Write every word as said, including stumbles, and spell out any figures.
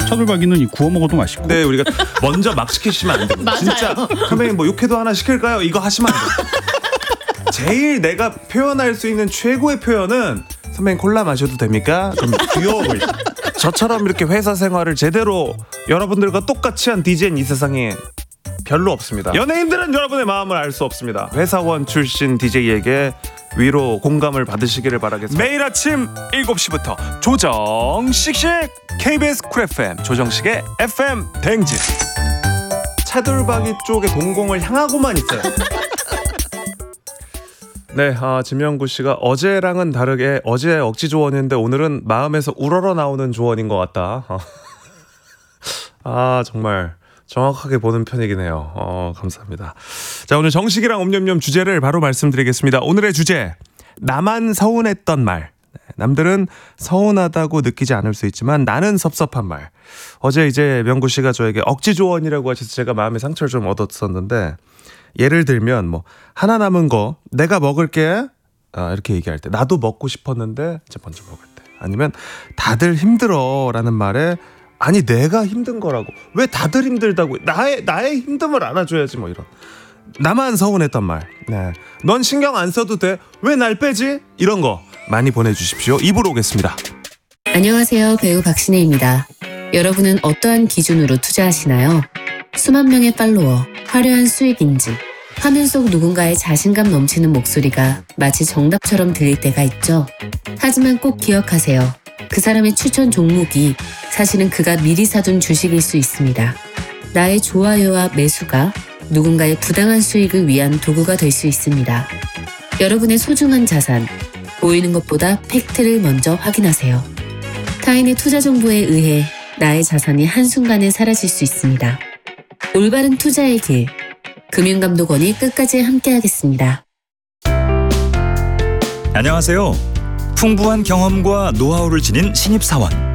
차돌박이는 이 구워 먹어도 맛있고. 네, 우리가 먼저 막 시키시면 안 돼요. 진짜 선배님 뭐 육회도 하나 시킬까요? 이거 하시면 안 돼요. 제일 내가 표현할 수 있는 최고의 표현은 선배님 콜라 마셔도 됩니까? 좀 귀여워 보이죠. 저처럼 이렇게 회사 생활을 제대로 여러분들과 똑같이 한 디제이는 이 세상에 별로 없습니다. 연예인들은 여러분의 마음을 알 수 없습니다. 회사원 출신 디제이에게 위로 공감을 받으시기를 바라겠습니다. 매일 아침 일곱 시부터 조정식식 케이비에스 쿨 에프엠 조정식의 에프엠 대행진. 차돌박이 쪽에 동공을 향하고만 있어요. 네, 아, 진명구 씨가 어제랑은 다르게 어제 억지 조언인데 오늘은 마음에서 우러러 나오는 조언인 것 같다. 아, 정말 정확하게 보는 편이긴 해요. 어, 감사합니다. 자, 오늘 정식이랑 옴념념 주제를 바로 말씀드리겠습니다. 오늘의 주제, 나만 서운했던 말. 남들은 서운하다고 느끼지 않을 수 있지만 나는 섭섭한 말. 어제 이제 명구 씨가 저에게 억지 조언이라고 하셔서 제가 마음의 상처를 좀 얻었었는데, 예를 들면 뭐 하나 남은 거 내가 먹을게, 아, 이렇게 얘기할 때 나도 먹고 싶었는데 이제 먼저 먹을 때, 아니면 다들 힘들어 라는 말에 아니 내가 힘든 거라고 왜 다들 힘들다고, 나의 나의 힘듦을 알아줘야지, 뭐 이런 나만 서운했던 말. 네, 넌 신경 안 써도 돼, 왜 날 빼지, 이런 거 많이 보내주십시오. 입으로 오겠습니다. 안녕하세요, 배우 박신혜입니다. 여러분은 어떠한 기준으로 투자하시나요? 수만 명의 팔로워, 화려한 수익 인증, 화면 속 누군가의 자신감 넘치는 목소리가 마치 정답처럼 들릴 때가 있죠. 하지만 꼭 기억하세요. 그 사람의 추천 종목이 사실은 그가 미리 사둔 주식일 수 있습니다. 나의 좋아요와 매수가 누군가의 부당한 수익을 위한 도구가 될 수 있습니다. 여러분의 소중한 자산, 보이는 것보다 팩트를 먼저 확인하세요. 타인의 투자 정보에 의해 나의 자산이 한순간에 사라질 수 있습니다. 올바른 투자의 길, 금융감독원이 끝까지 함께하겠습니다. 안녕하세요. 풍부한 경험과 노하우를 지닌 신입사원